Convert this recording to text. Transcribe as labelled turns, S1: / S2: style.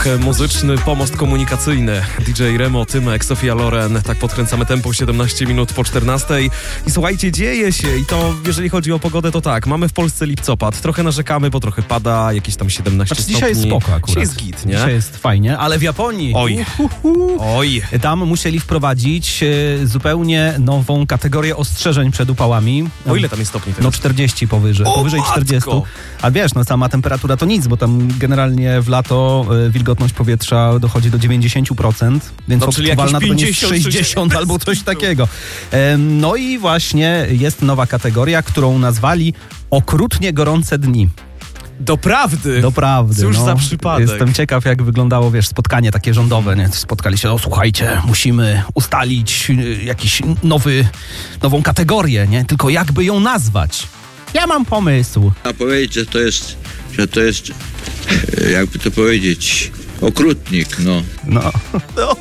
S1: Muzyczny pomost komunikacyjny. DJ Remo, Tymek, Sofia Loren. Tak podkręcamy tempo 17 minut po 14. I słuchajcie, dzieje się. I to, jeżeli chodzi o pogodę, to tak. Mamy w Polsce lipcopad. Trochę narzekamy, bo trochę pada. Jakieś tam 17 stopni.
S2: Dzisiaj jest spoko akurat.
S1: Dzisiaj jest git, nie?
S2: Dzisiaj jest fajnie, ale w Japonii...
S1: Oj.
S2: Tam musieli wprowadzić zupełnie nową kategorię ostrzeżeń przed upałami.
S1: O ile tam jest stopni teraz?
S2: No 40 powyżej 40.
S1: matko!
S2: A wiesz, no sama temperatura to nic, bo tam generalnie w lato wilgotność powietrza dochodzi do 90%, więc
S1: No, czyli
S2: optymalna
S1: jakieś
S2: to nie jest
S1: 50,
S2: 60 albo coś takiego. No i właśnie jest nowa kategoria, którą nazwali okrutnie gorące dni.
S1: Doprawdy?
S2: Doprawdy.
S1: Cóż za przypadek.
S2: Jestem ciekaw, jak wyglądało, wiesz, spotkanie takie rządowe, nie? Spotkali się, słuchajcie, musimy ustalić nową kategorię, nie? Tylko jakby ją nazwać? Ja mam pomysł.
S3: A powiedzieć, że to jest, jakby to powiedzieć, okrutnik, no.
S2: No.